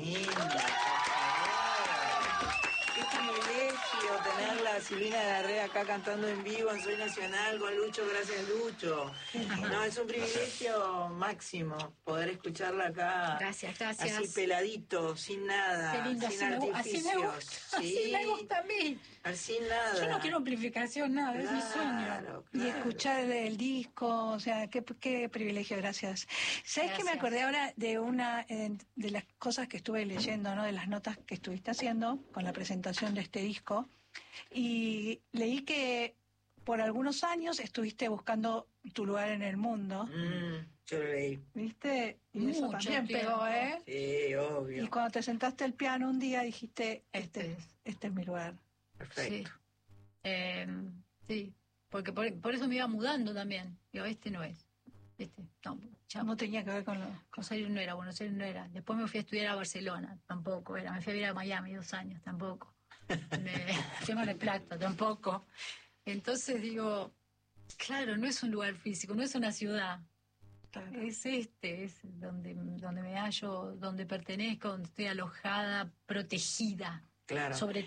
linda, por favor. Qué privilegio tenerla a Silvina Larrea acá cantando en vivo en Soy Nacional con Lucho, gracias Lucho. No, es un privilegio máximo poder escucharla acá. Gracias. Así peladito, sin nada, Qué lindo, sin artificios. Así me gusta a mí. Sin nada. Yo no quiero amplificación, nada, es mi sueño. Claro. Y escuchar el disco, o sea, qué privilegio, gracias. ¿Sabes que me acordé ahora de una de las cosas que estuve leyendo, ¿no? De las notas que estuviste haciendo con la presentación de este disco? Y leí que por algunos años estuviste buscando tu lugar en el mundo. Yo lo leí. ¿Viste? Y eso también pegó, ¿eh? Sí, obvio. Y cuando te sentaste al piano un día dijiste, este es mi lugar. Perfecto. Sí, porque por eso me iba mudando también. Digo, no es. No tenía que ver con lo... Buenos Aires no era. Después me fui a estudiar a Barcelona, tampoco era. Me fui a vivir a Miami 2 años, tampoco. Me fui a Mar del Plata, tampoco. Entonces digo, claro, no es un lugar físico, no es una ciudad. Claro. Es donde me hallo, donde pertenezco, donde estoy alojada, protegida. Claro. Sobre